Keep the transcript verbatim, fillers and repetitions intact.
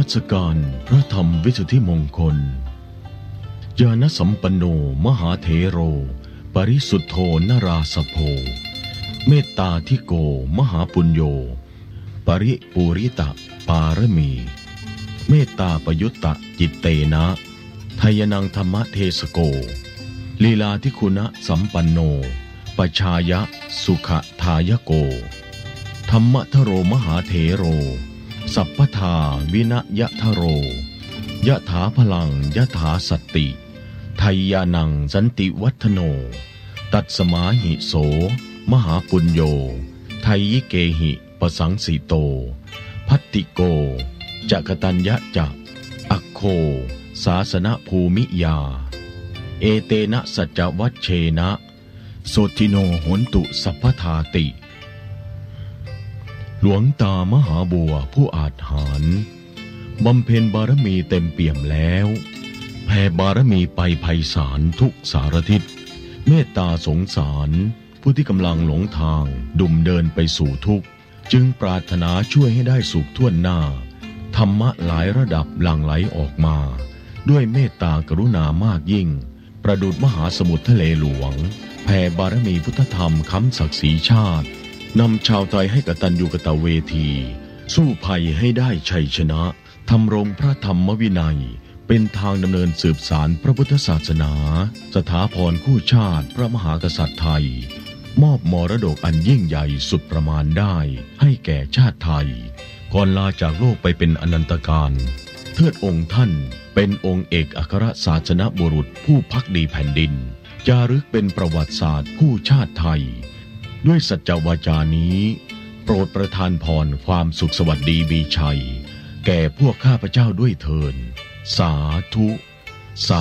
มัสการพระธรรมวิสุทธิมงคลญาณสัมปันโนมหาเถโรปริสุทโธนราสโภเมตตาธิโกมหาปุญโญปริปุริตะปารมีเมตตาปยุตตะจิตเตนะทายนังธรรมเทสโกลีลาธิคุณะสัมปันโนปชายะสุขทายโกธรรมทโรมหาเถโรสัพพทาวินะยะทโรยะถาพลังยะถาสติไทยานังสันติวัฒโนตัดสมาหิโสมหาปุญโยไทยิเกหิปสังสิโตพัตติโกจักตัญญะจะอัคโคศาสนภูมิยาเอเตนะสัจจวัชเชนะโสทิโนโหนตุสัพพทาติหลวงตามหาบัวผู้อาจหาญบำเพ็ญบารมีเต็มเปี่ยมแล้วแผ่บารมีไปไพศาลทุกสารทิศเมตตาสงสารผู้ที่กำลังหลงทางดุ่มเดินไปสู่ทุกข์จึงปรารถนาช่วยให้ได้สุขทั่วหน้าธรรมะหลายระดับหลั่งไหลออกมาด้วยเมตตากรุณามากยิ่งประดุจมหาสมุทรทะเลหลวงแผ่บารมีพุทธธรรมค้ำศักดิ์ศรีชาตินำชาวไทยให้กตัญญูกตเวทีสู้ภัยให้ได้ชัยชนะทำรงพระธรรมวินัยเป็นทางดำเนินสืบสานพระพุทธศาสนาสถาพรคู่ชาติพระมหากษัตริย์ไทยมอบมรดกอันยิ่งใหญ่สุดประมาณได้ให้แก่ชาติไทยก่อนลาจากโลกไปเป็นอนันตกาลเทิดองค์ท่านเป็นองค์เอกอัครศาสนบุรุษผู้ภักดีแผ่นดินจารึกเป็นประวัติศาสตร์คู่ชาติไทยด้วยสัจจวาจานี้โปรดประทานพรความสุขสวัสดีมีชัยแก่พวกข้าพเจ้าด้วยเถิดสาธุสา